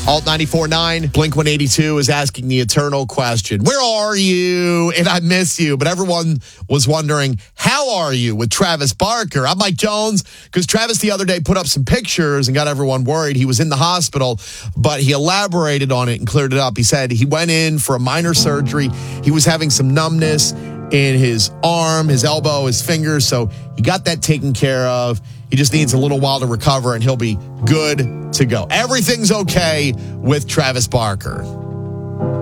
Alt 94.9, Blink 182 is asking the eternal question. Where are you? And I miss you. But everyone was wondering, how are you with Travis Barker? I'm Mike Jones, because Travis the other day put up some pictures and got everyone worried. He was in the hospital, but he elaborated on it and cleared it up. He said he went in for a minor surgery. He was having some numbness in his arm, his elbow, his fingers. So he got that taken care of. He just needs a little while to recover, and he'll be good to go. Everything's okay with Travis Barker.